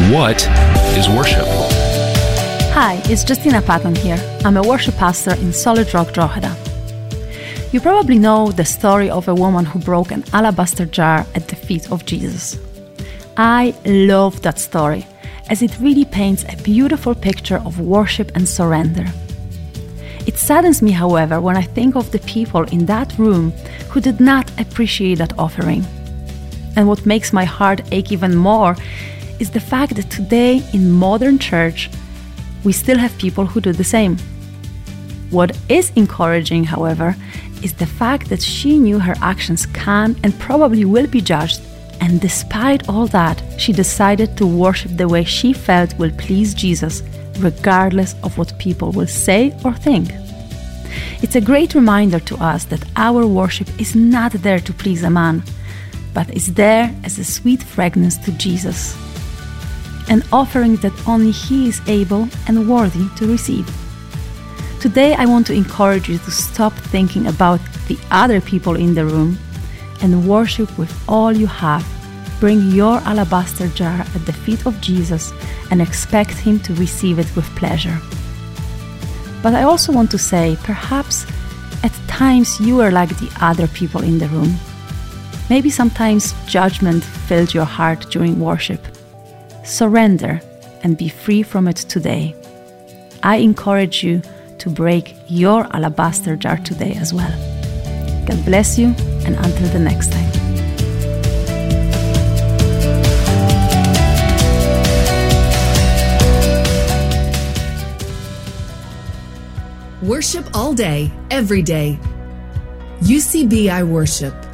What is worship? Hi, it's Justina Patton here. I'm a worship pastor in Solid Rock, Drogheda. You probably know the story of a woman who broke an alabaster jar at the feet of Jesus. I love that story, as it really paints a beautiful picture of worship and surrender. It saddens me, however, when I think of the people in that room who did not appreciate that offering. And what makes my heart ache even more is the fact that today in modern church, we still have people who do the same. What is encouraging, however, is the fact that she knew her actions can and probably will be judged, and despite all that, she decided to worship the way she felt will please Jesus, regardless of what people will say or think. It's a great reminder to us that our worship is not there to please a man, but is there as a sweet fragrance to Jesus, an offering that only He is able and worthy to receive. Today I want to encourage you to stop thinking about the other people in the room and worship with all you have. Bring your alabaster jar at the feet of Jesus and expect Him to receive it with pleasure. But I also want to say, perhaps at times you are like the other people in the room. Maybe sometimes judgment filled your heart during worship. Surrender and be free from it today. I encourage you to break your alabaster jar today as well. God bless you, and until the next time. Worship all day, every day. UCBI Worship.